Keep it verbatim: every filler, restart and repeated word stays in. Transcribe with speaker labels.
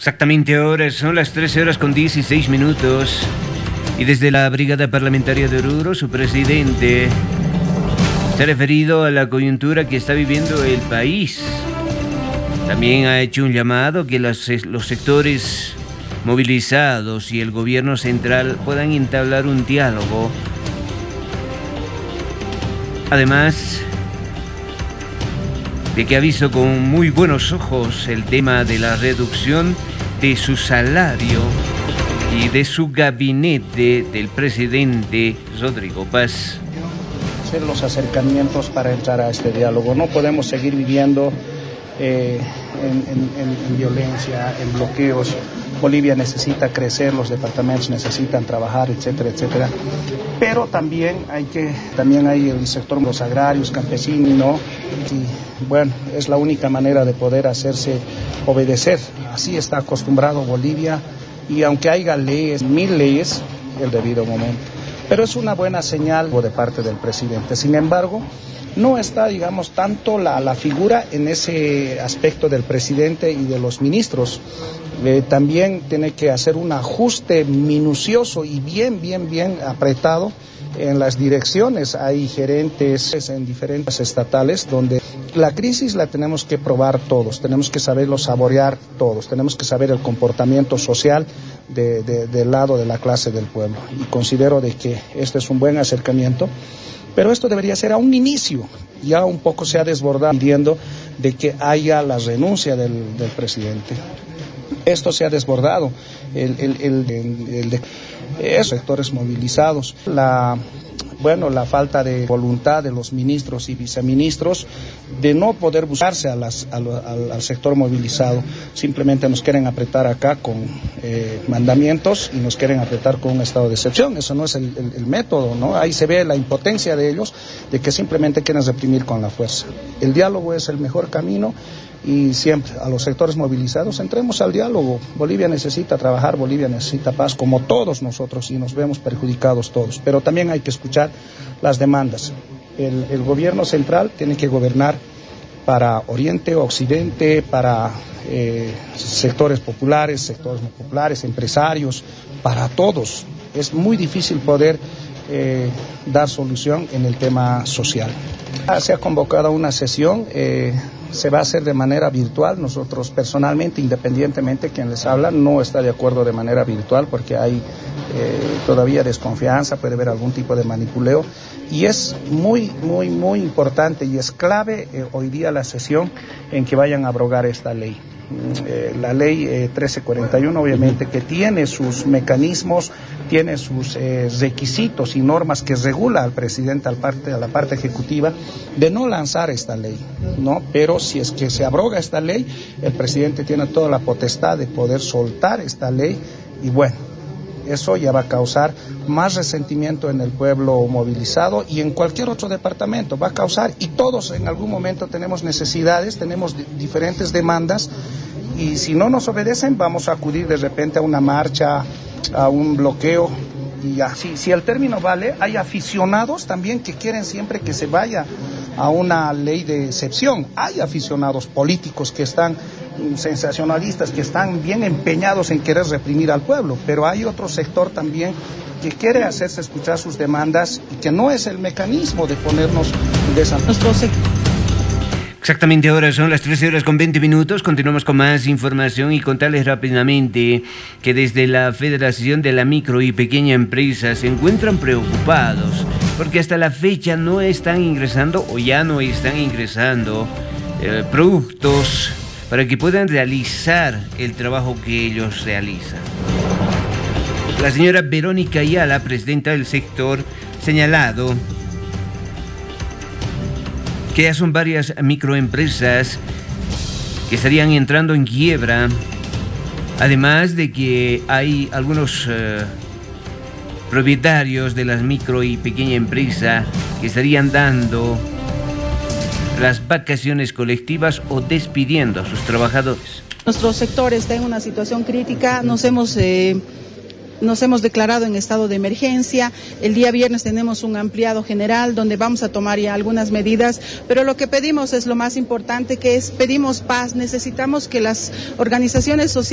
Speaker 1: Exactamente ahora son las trece horas con dieciséis minutos y desde la Brigada Parlamentaria de Oruro, su presidente se ha referido a la coyuntura que está viviendo el país. También ha hecho un llamado que los, los sectores movilizados y el gobierno central puedan entablar un diálogo. Además de que ha visto con muy buenos ojos el tema de la reducción de su salario y de su gabinete del presidente Rodrigo Paz.
Speaker 2: Hacer los acercamientos para entrar a este diálogo. No podemos seguir viviendo eh, en, en, en violencia, en bloqueos. Bolivia necesita crecer, los departamentos necesitan trabajar, etcétera, etcétera. Pero también hay que, también hay el sector, los agrarios, campesinos, ¿no? Y bueno, es la única manera de poder hacerse obedecer. Así está acostumbrado Bolivia, y aunque haya leyes, mil leyes, el debido momento. Pero es una buena señal de parte del presidente. Sin embargo, no está, digamos, tanto la, la figura en ese aspecto del presidente y de los ministros. Eh, también tiene que hacer un ajuste minucioso y bien, bien, bien apretado en las direcciones. Hay gerentes en diferentes estatales donde la crisis la tenemos que probar todos, tenemos que saberlo saborear todos, tenemos que saber el comportamiento social de, de, del lado de la clase del pueblo. Y considero de que este es un buen acercamiento, pero esto debería ser a un inicio. Ya un poco se ha desbordado pidiendo de que haya la renuncia del, del presidente. Esto se ha desbordado, el, el, el, el, el de esos sectores movilizados, la, bueno, la falta de voluntad de los ministros y viceministros de no poder buscarse a las, a lo, al, al sector movilizado. Simplemente nos quieren apretar acá con eh, mandamientos y nos quieren apretar con un estado de excepción. Eso no es el, el, el método, ¿no? Ahí se ve la impotencia de ellos, de que simplemente quieren reprimir con la fuerza. El diálogo es el mejor camino. Y siempre a los sectores movilizados, entremos al diálogo. Bolivia necesita trabajar, Bolivia necesita paz, como todos nosotros, y nos vemos perjudicados todos. Pero también hay que escuchar las demandas. El, el gobierno central tiene que gobernar para Oriente, Occidente, para eh, sectores populares, sectores no populares, empresarios, para todos. Es muy difícil poder eh, dar solución en el tema social. Se ha convocado una sesión. Eh, Se va a hacer de manera virtual. Nosotros personalmente, independientemente de quien les habla, no está de acuerdo de manera virtual porque hay eh, todavía desconfianza, puede haber algún tipo de manipuleo. Y es muy, muy, muy importante y es clave eh, hoy día la sesión en que vayan a abrogar esta ley. Eh, la ley eh, trece cuarenta y uno, obviamente, que tiene sus mecanismos, tiene sus eh, requisitos y normas que regula al presidente, al parte, a la parte ejecutiva, de no lanzar esta ley, ¿no? Pero si es que se abroga esta ley, el presidente tiene toda la potestad de poder soltar esta ley y bueno, eso ya va a causar más resentimiento en el pueblo movilizado y en cualquier otro departamento. Va a causar, y todos en algún momento tenemos necesidades, tenemos diferentes demandas, y si no nos obedecen vamos a acudir de repente a una marcha, a un bloqueo. Y así, si el término vale, hay aficionados también que quieren siempre que se vaya a una ley de excepción. Hay aficionados políticos que están sensacionalistas, que están bien empeñados en querer reprimir al pueblo, pero hay otro sector también que quiere hacerse escuchar sus demandas y que no es el mecanismo de ponernos de esa manera.
Speaker 1: Exactamente, ahora son las trece horas con veinte minutos. Continuamos con más información y contarles rápidamente que desde la Federación de la Micro y Pequeña Empresa se encuentran preocupados porque hasta la fecha no están ingresando o ya no están ingresando eh, productos para que puedan realizar el trabajo que ellos realizan. La señora Verónica Ayala, presidenta del sector, ha señalado que ya son varias microempresas que estarían entrando en quiebra, además de que hay algunos eh, propietarios de las micro y pequeña empresa que estarían dando las vacaciones colectivas o despidiendo a sus trabajadores.
Speaker 3: Nuestro sector está en una situación crítica, nos hemos... Eh... Nos hemos declarado en estado de emergencia. El día viernes tenemos un ampliado general donde vamos a tomar ya algunas medidas, pero lo que pedimos es lo más importante, que es pedimos paz. Necesitamos que las organizaciones sociales